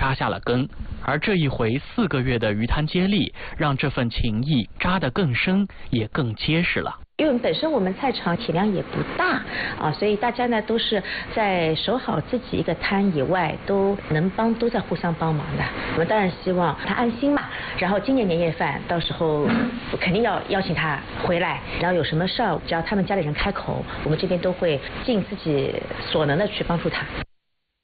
扎下了根。而这一回4个月的鱼滩接力，让这份情谊扎得更深，也更结实了。 因为本身我们菜场体量也不大啊，所以大家呢都是在守好自己一个摊以外，都在互相帮忙的。我们当然希望他安心嘛。然后今年年夜饭到时候肯定要邀请他回来，然后有什么事儿，只要他们家里人开口，我们这边都会尽自己所能的去帮助他。